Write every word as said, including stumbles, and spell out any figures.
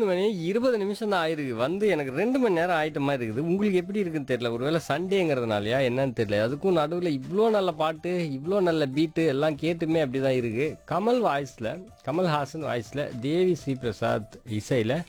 மணி இருபது நிமிஷம் தான் ஆயிருக்கு. வந்து எனக்கு ரெண்டு மணி நேரம் ஆயிட்ட மாரி இருக்குது. உங்களுக்கு எப்படி இருக்குன்னு தெரியல. ஒருவேளை சண்டேங்கிறதுனாலயா என்னன்னு தெரியல. அதுக்கும் நடுவுல இவ்ளோ நல்ல பாட்டு, இவ்ளோ நல்ல பீட்டு எல்லாம் கேட்டுமே அப்படிதான் இருக்கு. கமல் வாய்ஸ்ல, கமல்ஹாசன் வாய்ஸ்ல, தேவி ஸ்ரீ பிரசாத் இசையில